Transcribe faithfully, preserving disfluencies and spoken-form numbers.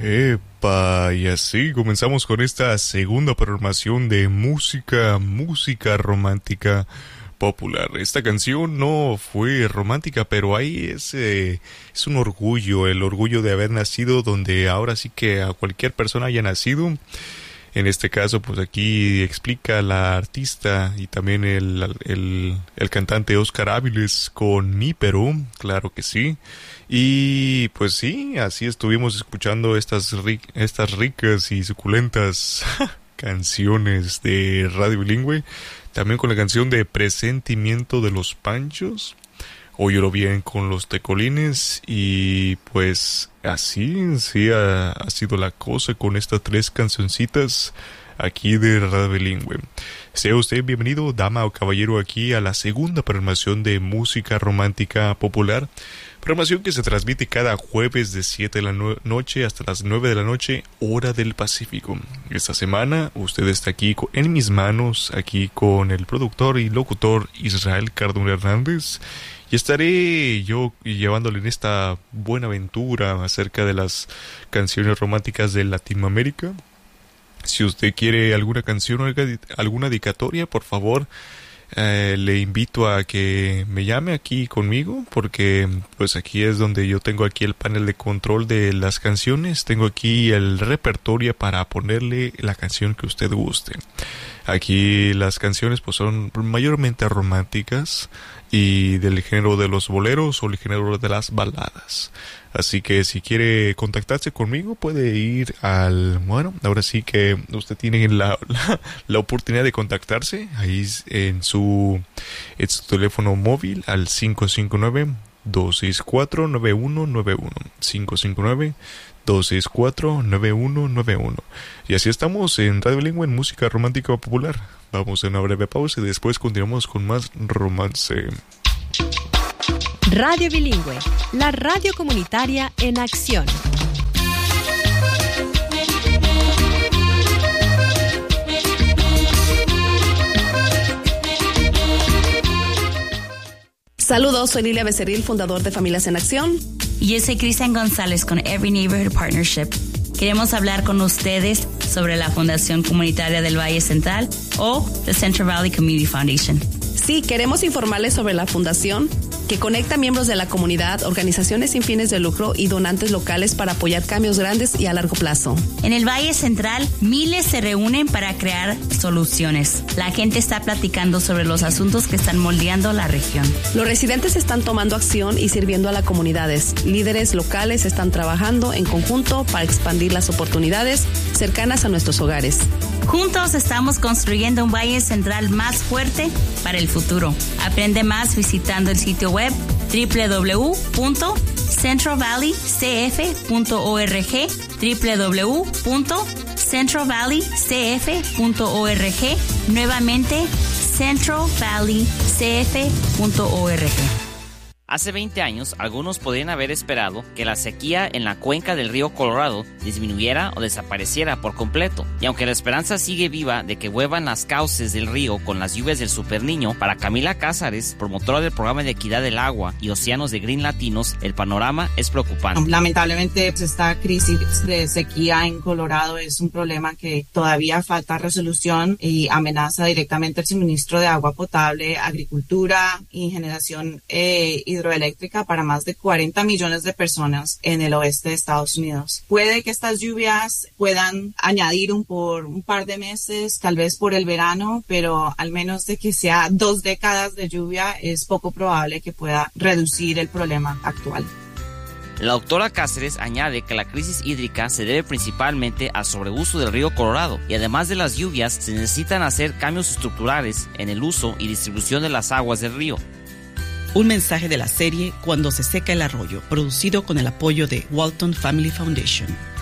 Epa, y así comenzamos con esta segunda programación de música, música romántica popular. Esta canción no fue romántica, pero ahí es, eh, es un orgullo, el orgullo de haber nacido donde ahora sí que a cualquier persona haya nacido. En este caso, pues aquí explica la artista y también el, el, el cantante Oscar Áviles con Mi Perú, claro que sí. Y pues sí, así estuvimos escuchando estas, ric- estas ricas y suculentas canciones de Radio Bilingüe. También con la canción de Presentimiento de los Panchos. Óyelo bien con los Tecolines. Y pues así, sí ha, ha sido la cosa con estas tres cancioncitas aquí de Radio Bilingüe. Sea usted bienvenido, dama o caballero, aquí a la segunda programación de música romántica popular. Programación que se transmite cada jueves de siete de la no- noche hasta las nueve de la noche, hora del Pacífico. Esta semana usted está aquí co- en mis manos, aquí con el productor y locutor Israel Cardona Hernández. Y estaré yo llevándole en esta buena aventura acerca de las canciones románticas de Latinoamérica. Si usted quiere alguna canción o alguna dedicatoria, por favor, eh, le invito a que me llame aquí conmigo, porque pues aquí es donde yo tengo aquí el panel de control de las canciones. Tengo aquí el repertorio para ponerle la canción que usted guste. Aquí las canciones pues son mayormente románticas y del género de los boleros o el género de las baladas. Así que si quiere contactarse conmigo puede ir al... Bueno, ahora sí que usted tiene la, la, la oportunidad de contactarse ahí en su, en su teléfono móvil al cinco cinco nueve, dos seis cuatro, nueve uno nueve uno. cinco cinco nueve, dos seis cuatro, nueve uno nueve uno. Y así estamos en Radio Bilingüe en música romántica popular. Vamos a una breve pausa y después continuamos con más romance. Radio Bilingüe, la radio comunitaria en acción. Saludos, soy Lilia Becerril, fundador de Familias en Acción. Y yo soy Cristian González con Every Neighborhood Partnership. Queremos hablar con ustedes sobre la Fundación Comunitaria del Valle Central o the Central Valley Community Foundation. Sí, queremos informarles sobre la fundación que conecta miembros de la comunidad, organizaciones sin fines de lucro y donantes locales para apoyar cambios grandes y a largo plazo. En el Valle Central, miles se reúnen para crear soluciones. La gente está platicando sobre los asuntos que están moldeando la región. Los residentes están tomando acción y sirviendo a las comunidades. Líderes locales están trabajando en conjunto para expandir las oportunidades cercanas a nuestros hogares. Juntos estamos construyendo un Valle Central más fuerte para el futuro. Aprende más visitando el sitio web doble u doble u doble u punto central valley c f punto org, doble u doble u doble u punto central valley c f punto org, nuevamente central valley c f punto org. Hace veinte años, algunos podrían haber esperado que la sequía en la cuenca del río Colorado disminuyera o desapareciera por completo. Y aunque la esperanza sigue viva de que vuelvan las cauces del río con las lluvias del Superniño, para Camila Cázares, promotora del programa de equidad del agua y océanos de Green Latinos, el panorama es preocupante. Lamentablemente, esta crisis de sequía en Colorado es un problema que todavía falta resolución y amenaza directamente el suministro de agua potable, agricultura y generación eh, hidroeléctrica para más de cuarenta millones de personas en el oeste de Estados Unidos. Puede que estas lluvias puedan añadir un, por un par de meses, tal vez por el verano, pero al menos de que sea dos décadas de lluvia, es poco probable que pueda reducir el problema actual. La doctora Cáceres añade que la crisis hídrica se debe principalmente al sobreuso del río Colorado y además de las lluvias se necesitan hacer cambios estructurales en el uso y distribución de las aguas del río. Un mensaje de la serie Cuando se seca el arroyo, producido con el apoyo de Walton Family Foundation.